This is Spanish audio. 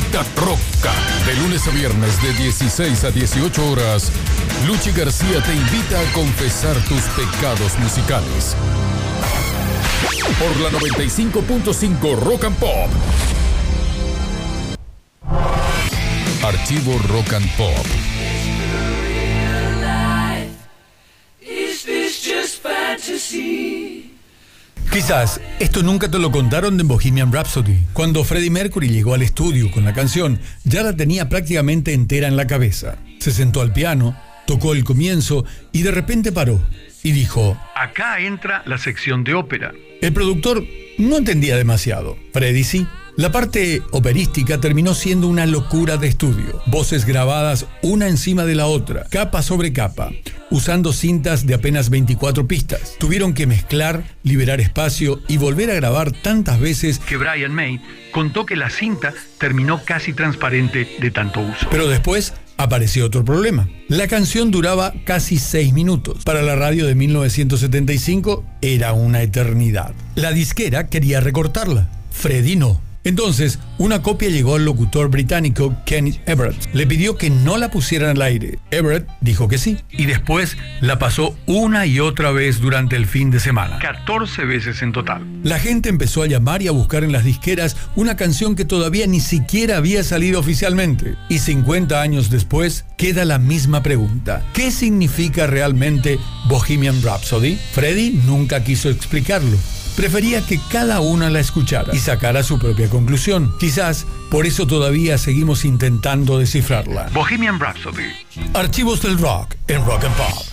Vida Roca. De lunes a viernes de 16 a 18 horas, Luchi García te invita a confesar tus pecados musicales. Por la 95.5 Rock and Pop. Archivo Rock and Pop. Quizás esto nunca te lo contaron de Bohemian Rhapsody. Cuando Freddie Mercury llegó al estudio con la canción, ya la tenía prácticamente entera en la cabeza. Se sentó al piano, tocó el comienzo y de repente paró y dijo: acá entra la sección de ópera. El productor no entendía demasiado, Freddie sí. La parte operística terminó siendo una locura de estudio. Voces grabadas una encima de la otra, capa sobre capa, usando cintas de apenas 24 pistas. Tuvieron que mezclar, liberar espacio y volver a grabar tantas veces que Brian May contó que la cinta terminó casi transparente de tanto uso. Pero después apareció otro problema. La canción duraba casi 6 minutos. Para la radio de 1975 era una eternidad. La disquera quería recortarla. Freddie no. Entonces, una copia llegó al locutor británico Kenny Everett. Le pidió que no la pusieran al aire. Everett dijo que sí. Y después la pasó una y otra vez durante el fin de semana. 14 veces en total. La gente empezó a llamar y a buscar en las disqueras una canción que todavía ni siquiera había salido oficialmente. Y 50 años después, queda la misma pregunta. ¿Qué significa realmente Bohemian Rhapsody? Freddie nunca quiso explicarlo. Prefería que cada una la escuchara y sacara su propia conclusión. Quizás por eso todavía seguimos intentando descifrarla. Bohemian Rhapsody. Archivos del rock en Rock and Pop.